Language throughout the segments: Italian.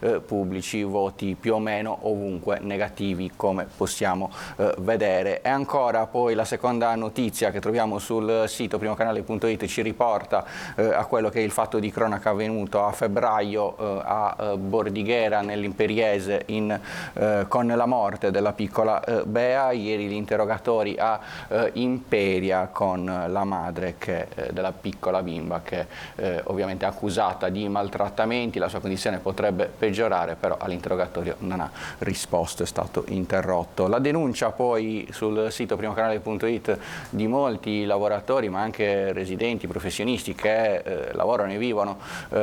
pubblici, voti più o meno ovunque negativi, come possiamo vedere. E ancora poi la seconda notizia che troviamo sul sito primocanale.it ci riporta a quello che è il fatto di cronaca avvenuto a febbraio a Bordighera nell'Imperiese con la morte della piccola Bea. Ieri gli interrogatori a Imperia con la madre della piccola bimba che ovviamente è accusata di maltrattamenti. La sua condizione potrebbe peggiorare, però all'interrogatorio non ha risposto, è stato interrotto. La denuncia poi sul sito primocanale.it di molti lavoratori ma anche residenti, professionisti che lavorano e vivono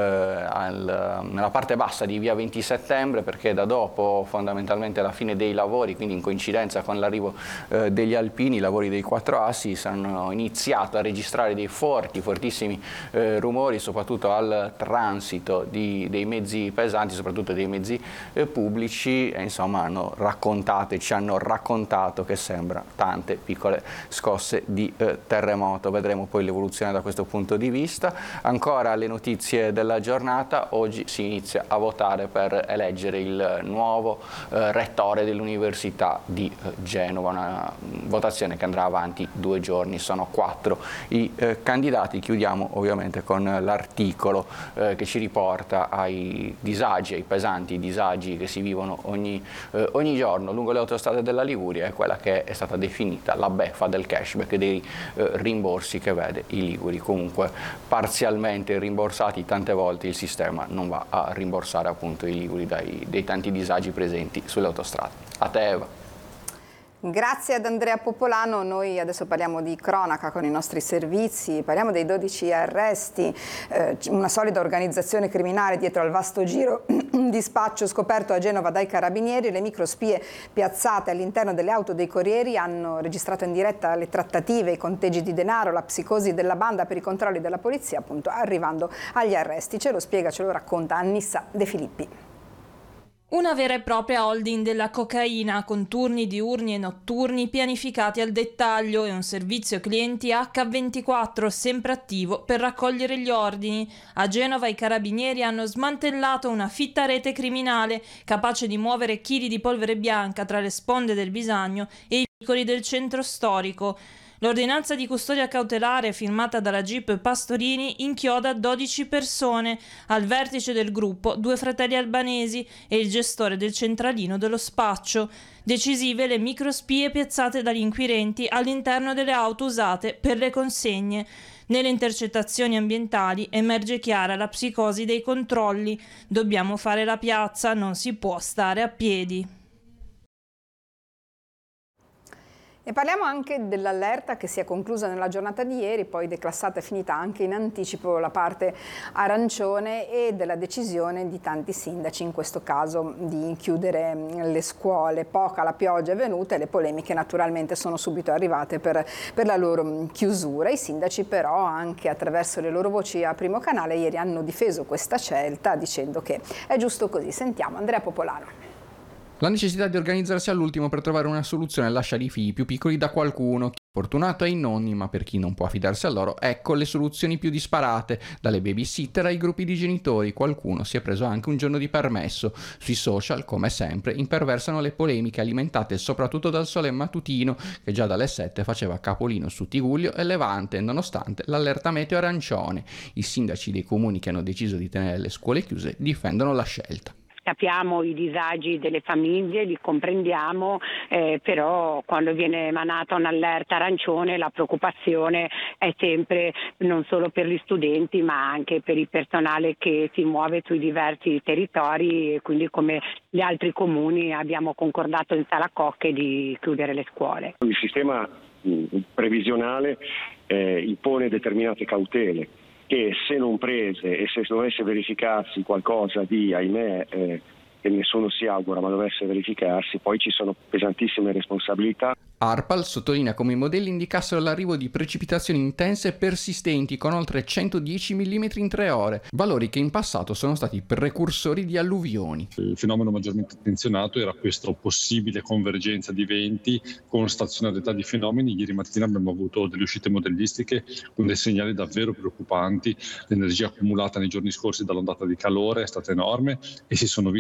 nella parte bassa di via 20 settembre, perché da dopo fondamentalmente la fine dei lavori, quindi in coincidenza con l'arrivo degli alpini, i lavori dei 4 assi, hanno iniziato a registrare dei fortissimi rumori, soprattutto al transito dei mezzi pesanti, soprattutto dei mezzi pubblici, e insomma ci hanno raccontato che sembra tante piccole scosse di terremoto. Vedremo poi l'evoluzione da questo punto di vista. Ancora le notizie della giornata: oggi si inizia a votare per eleggere il nuovo rettore dell'Università di Genova, una votazione che andrà avanti 2 giorni, sono 4 i candidati. Chiudiamo ovviamente con l'articolo che ci riporta ai disagi, ai pesanti disagi che si vivono ogni giorno lungo le autostrade della Liguria. È quella che è stata definita la beffa del cashback e dei rimborsi che vede i liguri comunque parzialmente rimborsati. Tante volte il sistema non va a rimborsare appunto i liguri dei tanti disagi presenti sulle autostrade. A te, Eva. Grazie ad Andrea Popolano. Noi adesso parliamo di cronaca con i nostri servizi, parliamo dei 12 arresti, una solida organizzazione criminale dietro al vasto giro di spaccio scoperto a Genova dai carabinieri. Le microspie piazzate all'interno delle auto dei corrieri hanno registrato in diretta le trattative, i conteggi di denaro, la psicosi della banda per i controlli della polizia, appunto arrivando agli arresti. Ce lo racconta Annissa De Filippi. Una vera e propria holding della cocaina, con turni diurni e notturni pianificati al dettaglio e un servizio clienti H24 sempre attivo per raccogliere gli ordini. A Genova i carabinieri hanno smantellato una fitta rete criminale capace di muovere chili di polvere bianca tra le sponde del Bisagno e i vicoli del centro storico. L'ordinanza di custodia cautelare firmata dalla GIP Pastorini inchioda 12 persone, al vertice del gruppo 2 fratelli albanesi e il gestore del centralino dello spaccio. Decisive le microspie piazzate dagli inquirenti all'interno delle auto usate per le consegne. Nelle intercettazioni ambientali emerge chiara la psicosi dei controlli. Dobbiamo fare la piazza, non si può stare a piedi. E parliamo anche dell'allerta che si è conclusa nella giornata di ieri, poi declassata e finita anche in anticipo la parte arancione, e della decisione di tanti sindaci, in questo caso, di chiudere le scuole. Poca la pioggia è venuta e le polemiche naturalmente sono subito arrivate per la loro chiusura. I sindaci però, anche attraverso le loro voci a Primo Canale, ieri hanno difeso questa scelta dicendo che è giusto così. Sentiamo Andrea Popolano. La necessità di organizzarsi all'ultimo per trovare una soluzione e lasciare i figli più piccoli da qualcuno. Chi è fortunato è i nonni, ma per chi non può affidarsi a loro, ecco le soluzioni più disparate, dalle babysitter ai gruppi di genitori. Qualcuno si è preso anche un giorno di permesso. Sui social, come sempre, imperversano le polemiche alimentate soprattutto dal sole mattutino, che già dalle 7 faceva capolino su Tigullio e Levante, nonostante l'allerta meteo arancione. I sindaci dei comuni che hanno deciso di tenere le scuole chiuse difendono la scelta. Capiamo i disagi delle famiglie, li comprendiamo, però quando viene emanata un'allerta arancione la preoccupazione è sempre non solo per gli studenti ma anche per il personale che si muove sui diversi territori, e quindi come gli altri comuni abbiamo concordato in Sala Cocche di chiudere le scuole. Il sistema previsionale impone determinate cautele che, se non prese e se dovesse verificarsi qualcosa di, ahimè, che nessuno si augura, ma dovesse verificarsi, poi ci sono pesantissime responsabilità. ARPAL sottolinea come i modelli indicassero l'arrivo di precipitazioni intense e persistenti con oltre 110 mm in 3 ore, valori che in passato sono stati precursori di alluvioni. Il fenomeno maggiormente attenzionato era questa possibile convergenza di venti con stazionarietà di fenomeni. Ieri mattina abbiamo avuto delle uscite modellistiche con dei segnali davvero preoccupanti. L'energia accumulata nei giorni scorsi dall'ondata di calore è stata enorme e si sono